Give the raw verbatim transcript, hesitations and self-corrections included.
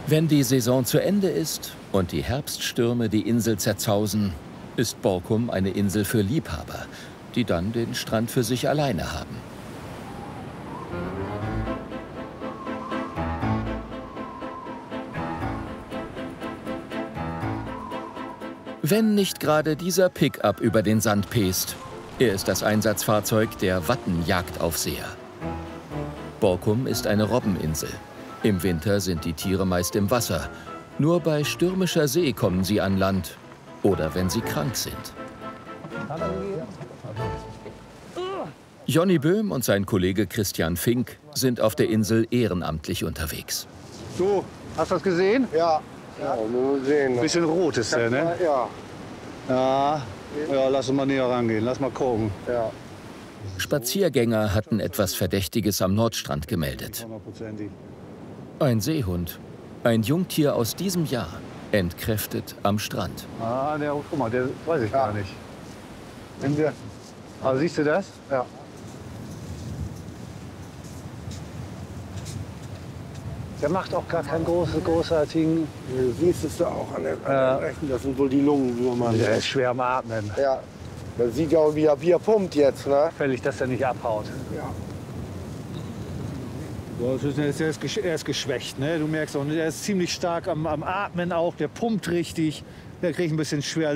Wenn die Saison zu Ende ist und die Herbststürme die Insel zerzausen, ist Borkum eine Insel für Liebhaber, die dann den Strand für sich alleine haben. Wenn nicht gerade dieser Pickup über den Sand pest. Er ist das Einsatzfahrzeug der Wattenjagdaufseher. Borkum ist eine Robbeninsel. Im Winter sind die Tiere meist im Wasser. Nur bei stürmischer See kommen sie an Land. Oder wenn sie krank sind. Jonny Böhm und sein Kollege Christian Fink sind auf der Insel ehrenamtlich unterwegs. Du, hast du das gesehen? Ja. Ja, nur sehen. Ein bisschen rot ist der, ne? Ja. Ja. Ja, lass uns mal näher rangehen. Lass mal gucken. Ja. Spaziergänger hatten etwas Verdächtiges am Nordstrand gemeldet. Hundertprozentig. Ein Seehund, ein Jungtier aus diesem Jahr, entkräftet am Strand. Ah, der, guck mal, der weiß ich Ja. gar nicht. Wenn wir, Also siehst du das? ja. Der macht auch gar keinen großen, großartigen. Du siehst es da auch an der, an Ja. der rechten. Das sind wohl die Lungenwürmer. Der ist schwer am Atmen. Ja. Man sieht ja auch, wie er, wie er pumpt jetzt, ne? Fällig, dass er nicht abhaut. Ja. So, er, ist, er, ist, gesch- er ist geschwächt, ne? Du merkst auch, er ist ziemlich stark am, am Atmen auch. Der pumpt richtig. Der kriegt ein bisschen schwer